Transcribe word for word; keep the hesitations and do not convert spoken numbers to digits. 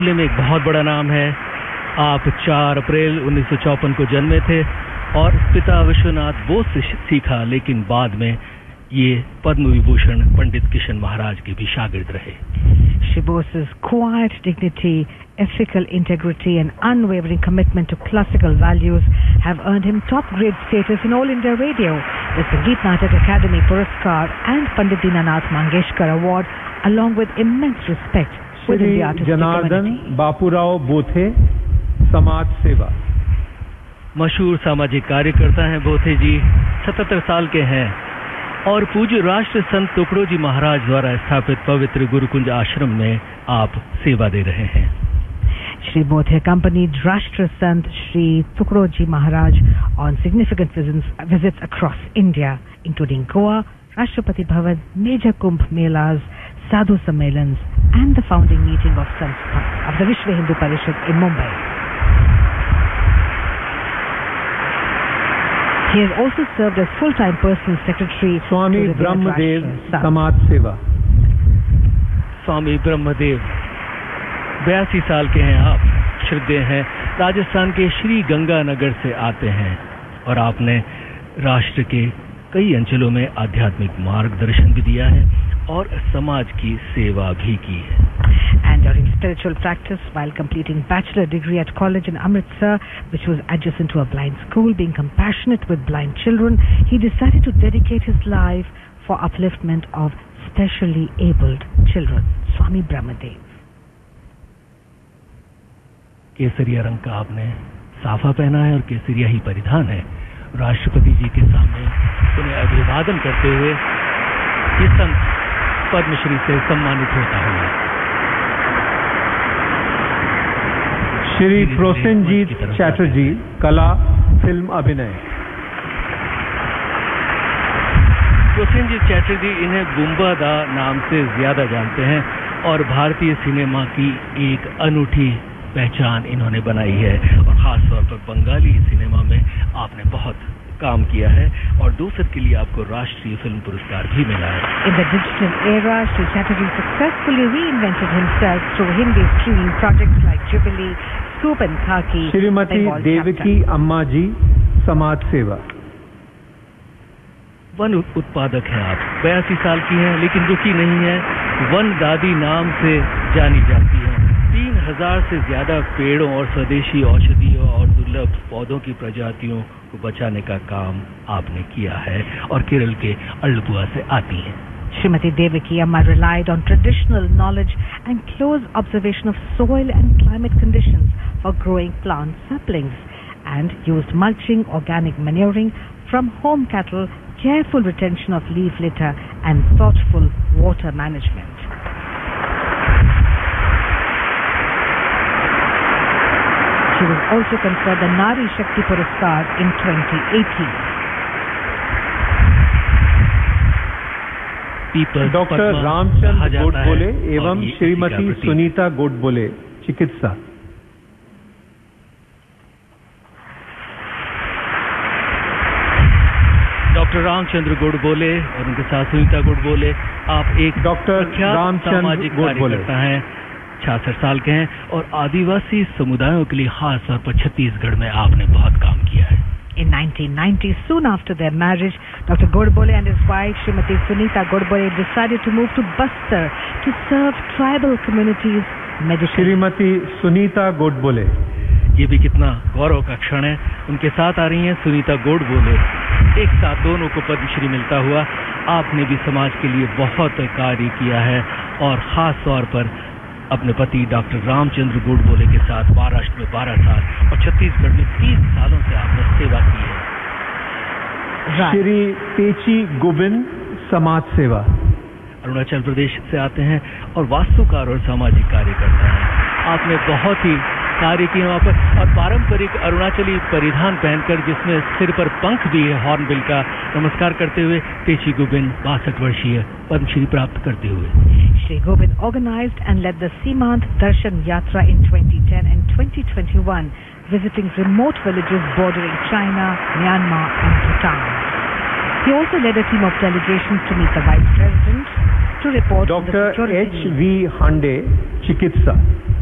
में एक बहुत बड़ा नाम है। आप चार अप्रैल उन्नीस सौ चौपन को जन्मे थे और पिता विश्वनाथ बोस से सीखा, लेकिन बाद में ये पद्म विभूषण पंडित किशन महाराज के भी शागिर्द रहे। Shri Bose's quiet dignity, ethical integrity and unwavering commitment to classical values have earned him top-grade status in All India Radio, the Sangeet Natak Academy Puraskar and Pandit Dinanath Mangeshkar Award, along with immense respect within the artistic Janardan community. Bapurao बोथे, समाज सेवा। मशहूर सामाजिक कार्यकर्ता हैं बोथे जी, सतहत्तर साल के हैं और पूज्य राष्ट्र संत टुकड़ो जी महाराज द्वारा स्थापित पवित्र गुरुकुंज आश्रम में आप सेवा दे रहे हैं। Shri Bothe accompanied Rashtra Sant Shri Tukroji Maharaj on significant visits, visits across India, including Goa, Rashtrapati Bhavan, major Kumbh Melas, Sadhu Sammelans, and the founding meeting of Sanskrit of the Vishwa Hindu Parishad in Mumbai. He has also served as full-time personal secretary Swami to the Brahmadev Rashtra Sant. समाज सेवा। स्वामी ब्रह्मदेव बयासी साल के हैं आप, श्रद्धेय हैं, राजस्थान के श्री गंगानगर से आते हैं और आपने राष्ट्र के कई अंचलों में आध्यात्मिक मार्गदर्शन भी दिया है और समाज की सेवा भी की है। And during spiritual practice, while completing bachelor degree at college in Amritsar, which was adjacent to a blind school, being compassionate with blind children, he decided to dedicate his life for upliftment of specially abled children. Swami Brahmadev. केसरिया रंग का आपने साफा पहना है और केसरिया ही परिधान है। राष्ट्रपति जी के सामने उन्हें अभिवादन करते हुए ये संत पद्मश्री से सम्मानित होता हुआ। श्री प्रोसेनजीत चैटर्जी, कला, फिल्म अभिनय। प्रोसेनजीत चैटर्जी इन्हें बुम्बा दा नाम से ज्यादा जानते हैं और भारतीय सिनेमा की एक अनूठी पहचान इन्होंने बनाई है और खास तौर पर बंगाली सिनेमा में आपने बहुत काम किया है और दूसर के लिए आपको राष्ट्रीय फिल्म पुरस्कार भी मिला है। In the digital era, Shri Chatterjee successfully reinvented himself through Hindi streaming projects like Jubilee, Scoop and Khaki. Shrimati Devaki अम्मा जी, समाज सेवा। वन उत्पादक हैं आप, बयासी साल की हैं लेकिन रुकी नहीं है, वन दादी नाम से जानी जाती हैं। तीन हजार से ज्यादा पेड़ों और स्वदेशी औषधियों और दुर्लभ पौधों की प्रजातियों को बचाने का काम आपने किया है और केरल के अल्लपुआ से आती हैं। Srimati Devaki Amma relied on traditional knowledge and close observation of soil and climate conditions for growing plant saplings and used mulching, organic manuring from home cattle, careful retention of leaf litter and thoughtful water management. She was also conferred the Nari Shakti Puraskar in twenty eighteen. Doctor Ramchandra Godbole एवं श्रीमती सुनीता गोडबोले, चिकित्सा। Doctor Ramchandra Godbole और उनके साथ सुनीता गोडबोले, आप एक doctor Ramchandra Godbole हैं, छियासठ साल के हैं और आदिवासी समुदायों के लिए खास तौर पर छत्तीसगढ़ में आपने बहुत काम किया है। In nineteen ninety, soon after their marriage, Doctor Godbole and his wife, Srimati Sunita Godbole, decided to move to Bastar to serve tribal communities medically. Shrimati Sunita Godbole, ये भी कितना गौरव का क्षण है। उनके साथ आ रही हैं सुनीता गोडबोले, एक साथ दोनों को पद्मश्री मिलता हुआ। आपने भी समाज के लिए बहुत कार्य किया है और खास तौर पर अपने पति डॉक्टर रामचंद्र गोडबोले के साथ महाराष्ट्र में बारह साल और छत्तीसगढ़ में तीस सालों से आपने सेवा की है। श्री तेची गोबिंद, समाज सेवा। अरुणाचल प्रदेश से आते हैं और वास्तुकार और सामाजिक कार्यकर्ता हैं। आपने बहुत ही कार्य किए वहाँ पर और पारंपरिक अरुणाचली परिधान पहनकर जिसमें सिर पर पंख भी है हॉर्नबिल का, नमस्कार करते हुए तेची गोबिंद बासठ वर्षीय पद्मश्री प्राप्त करते हुए। Shri Gobind organized and led the Simant Darshan Yatra in twenty ten and twenty twenty-one, visiting remote villages bordering China, Myanmar and Bhutan. He also led a team of delegations to meet the Vice President to report on the Doctor H V Hande, चिकित्सा।